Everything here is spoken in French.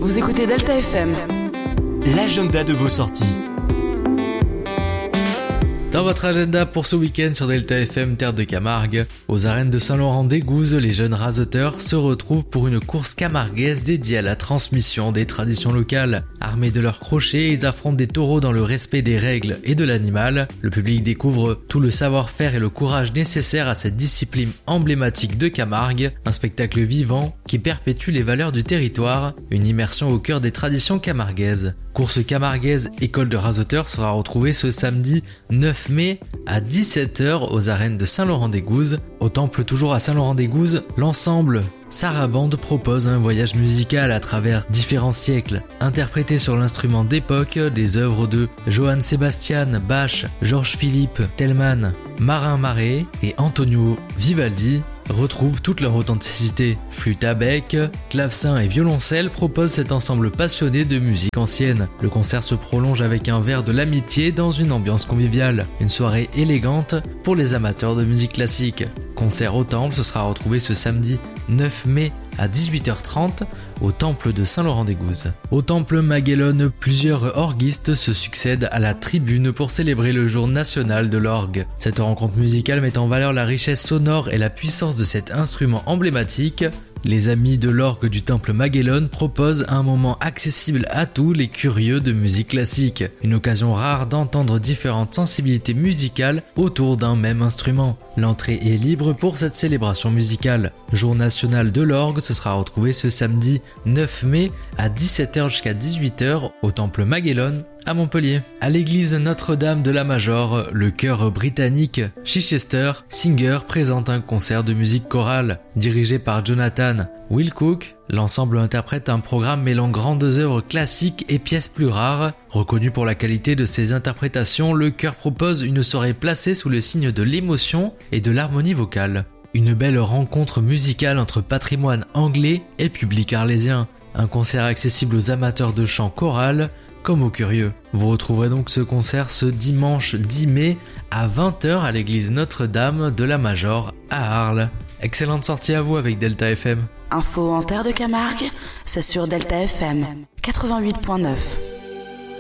Vous écoutez Delta FM. L'agenda de vos sorties. Dans votre agenda pour ce week-end sur Delta FM Terre de Camargue, aux arènes de Saint-Laurent-des-Gouzes, les jeunes rasoteurs se retrouvent pour une course camarguaise dédiée à la transmission des traditions locales. Armés de leurs crochets, ils affrontent des taureaux dans le respect des règles et de l'animal. Le public découvre tout le savoir-faire et le courage nécessaires à cette discipline emblématique de Camargue, un spectacle vivant qui perpétue les valeurs du territoire, une immersion au cœur des traditions camarguaises. Course camarguaise École de rasoteurs sera retrouvée ce samedi 9 mai à 17h aux arènes de Saint-Laurent-des-Gouzes. Au temple toujours à Saint-Laurent-des-Gouzes, l'ensemble Sarabande propose un voyage musical à travers différents siècles, interprété sur l'instrument d'époque des œuvres de Johann Sebastian Bach, Georges Philippe Telemann, Marin Marais et Antonio Vivaldi retrouvent toute leur authenticité. Flûte à bec, clavecin et violoncelle proposent cet ensemble passionné de musique ancienne. Le concert se prolonge avec un verre de l'amitié dans une ambiance conviviale. Une soirée élégante pour les amateurs de musique classique. Concert au temple, ce sera retrouvé ce samedi 9 mai à 18h30 au temple de Saint-Laurent-des-Gouzes. Au temple Maguelone, plusieurs orguistes se succèdent à la tribune pour célébrer le jour national de l'orgue. Cette rencontre musicale met en valeur la richesse sonore et la puissance de cet instrument emblématique. Les amis de l'orgue du temple Maguelone proposent un moment accessible à tous les curieux de musique classique. Une occasion rare d'entendre différentes sensibilités musicales autour d'un même instrument. L'entrée est libre pour cette célébration musicale. Jour national de l'orgue, ce sera retrouvé ce samedi 9 mai à 17h jusqu'à 18h au temple Maguelone à Montpellier. À l'église Notre-Dame de la Major, le chœur britannique Chichester Singer présente un concert de musique chorale. Dirigé par Jonathan Wilcock, l'ensemble interprète un programme mêlant grandes œuvres classiques et pièces plus rares. Reconnu pour la qualité de ses interprétations, le chœur propose une soirée placée sous le signe de l'émotion et de l'harmonie vocale. Une belle rencontre musicale entre patrimoine anglais et public arlésien. Un concert accessible aux amateurs de chant choral comme aux curieux. Vous retrouverez donc ce concert ce dimanche 10 mai à 20h à l'église Notre-Dame de la Major à Arles. Excellente sortie à vous avec Delta FM. Info en Terre de Camargue, c'est sur Delta FM 88.9.